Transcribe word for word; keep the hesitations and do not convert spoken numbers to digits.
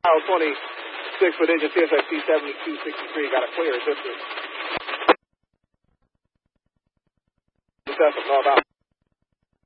Mile twenty-six with engine C S X T seventy-two sixty-three. Got a clear distance. North out.